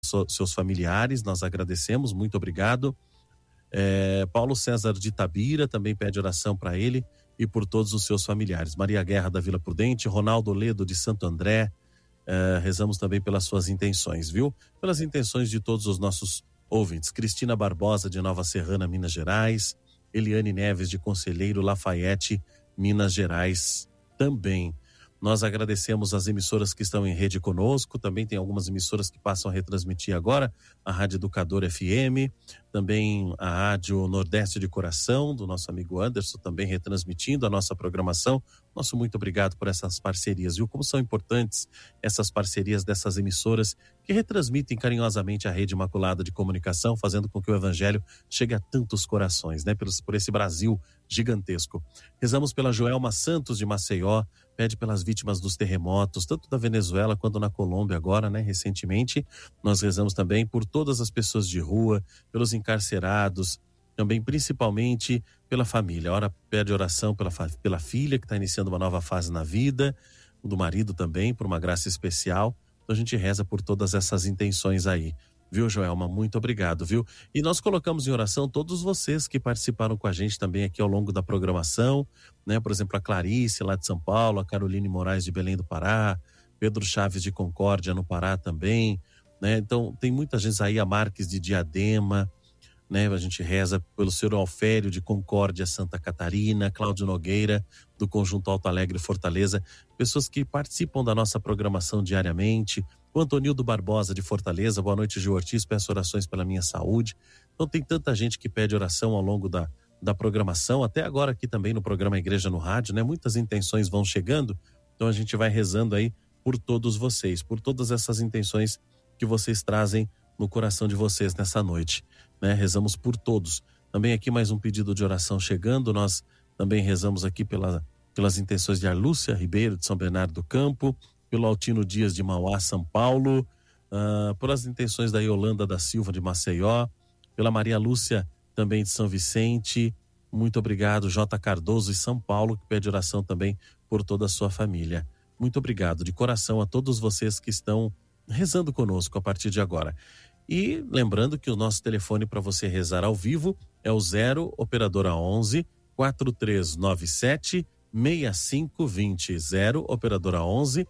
seus familiares, nós agradecemos, muito obrigado. Paulo César de Itabira também pede oração para ele e por todos os seus familiares. Maria Guerra da Vila Prudente, Ronaldo Ledo de Santo André, rezamos também pelas suas intenções, viu? Pelas intenções de todos os nossos ouvintes. Cristina Barbosa de Nova Serrana, Minas Gerais, Eliane Neves de Conselheiro Lafayette, Minas Gerais também. Nós agradecemos as emissoras que estão em rede conosco, também tem algumas emissoras que passam a retransmitir agora, a Rádio Educador FM, também a Rádio Nordeste de Coração, do nosso amigo Anderson, também retransmitindo a nossa programação. Nosso muito obrigado por essas parcerias, viu? Como são importantes essas parcerias dessas emissoras que retransmitem carinhosamente a Rede Imaculada de Comunicação, fazendo com que o Evangelho chegue a tantos corações, né? Por esse Brasil gigantesco. Rezamos pela Joelma Santos de Maceió, pede pelas vítimas dos terremotos, tanto da Venezuela quanto na Colômbia agora, né? Recentemente, nós rezamos também por todas as pessoas de rua, pelos encarcerados, também principalmente pela família. Ora, pede oração pela filha que está iniciando uma nova fase na vida, do marido também, por uma graça especial. Então a gente reza por todas essas intenções aí. Viu, Joelma? Muito obrigado, viu? E nós colocamos em oração todos vocês que participaram com a gente também aqui ao longo da programação, né? Por exemplo, a Clarice, lá de São Paulo, a Caroline Moraes de Belém do Pará, Pedro Chaves de Concórdia, no Pará também, né? Então, tem muita gente aí, a Marques de Diadema, né? A gente reza pelo senhor Alfério de Concórdia, Santa Catarina, Cláudio Nogueira, do Conjunto Alto Alegre Fortaleza, pessoas que participam da nossa programação diariamente. O Antonildo Barbosa de Fortaleza, boa noite, Gil Ortiz, peço orações pela minha saúde. Então tem tanta gente que pede oração ao longo da programação, até agora aqui também no programa Igreja no Rádio, né? Muitas intenções vão chegando, então a gente vai rezando aí por todos vocês, por todas essas intenções que vocês trazem no coração de vocês nessa noite, né? Rezamos por todos. Também aqui mais um pedido de oração chegando, nós também rezamos aqui pelas intenções de Arlúcia Ribeiro de São Bernardo do Campo, pelo Altino Dias de Mauá, São Paulo, pelas intenções da Yolanda da Silva de Maceió, pela Maria Lúcia também de São Vicente. Muito obrigado, J. Cardoso de São Paulo, que pede oração também por toda a sua família. Muito obrigado de coração a todos vocês que estão rezando conosco a partir de agora. E lembrando que o nosso telefone para você rezar ao vivo é o 0 operadora 11 4397 6520, 0 operadora 11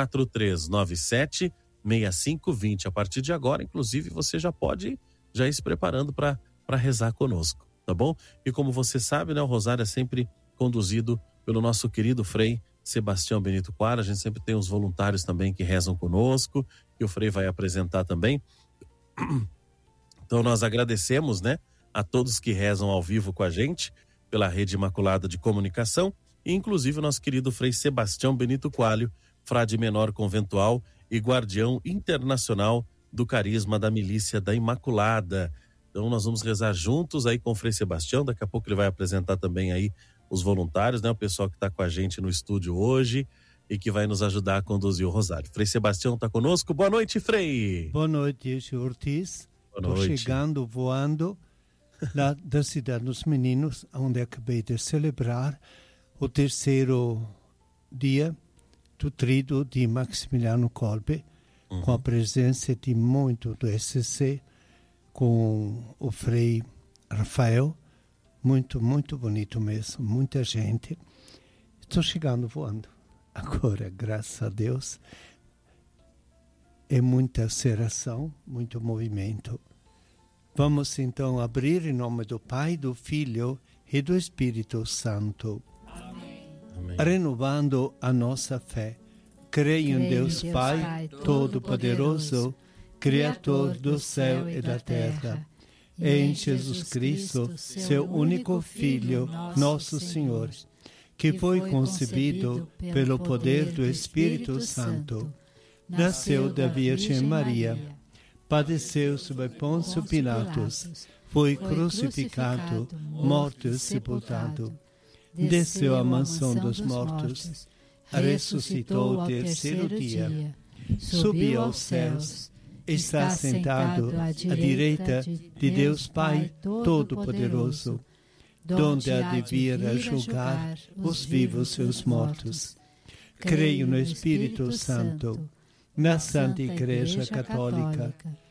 4397 6520. A partir de agora, inclusive, você já pode ir se preparando para rezar conosco, tá bom? E como você sabe, né, o rosário é sempre conduzido pelo nosso querido Frei Sebastião Benito Quara. A gente sempre tem os voluntários também que rezam conosco, que o Frei vai apresentar também. Então nós agradecemos, né, a todos que rezam ao vivo com a gente pela Rede Imaculada de Comunicação, e inclusive o nosso querido Frei Sebastião Benito Coalho, frade menor conventual e guardião internacional do carisma da Milícia da Imaculada. Então nós vamos rezar juntos aí com o Frei Sebastião. Daqui a pouco ele vai apresentar também aí os voluntários, né? O pessoal que está com a gente no estúdio hoje e que vai nos ajudar a conduzir o rosário. Frei Sebastião está conosco. Boa noite, Frei. Boa noite, Gil Ortiz. Boa noite. Estou chegando, voando lá da Cidade dos Meninos, onde acabei de celebrar o terceiro dia do trido de Maximiliano Kolbe, com a presença de muito do SCC, com o Frei Rafael, muito, muito bonito mesmo, muita gente. Estou chegando voando. Agora, graças a Deus, é muita aceleração, muito movimento. Vamos então abrir em nome do Pai, do Filho e do Espírito Santo. Amém. Renovando a nossa fé. Creio em Deus Pai, Todo-Poderoso, Criador do céu e da terra, e em Jesus Cristo, seu único Filho, nosso Senhor, que foi concebido pelo poder do Espírito Santo, nasceu da Virgem Maria, padeceu sob Pôncio Pilatos, foi crucificado, morto e sepultado, desceu à mansão dos mortos, ressuscitou o terceiro dia, subiu aos céus, está sentado à direita de Deus Pai Todo-Poderoso, donde há de vir a julgar os vivos e os mortos. Creio no Espírito Santo, na Santa Igreja Católica,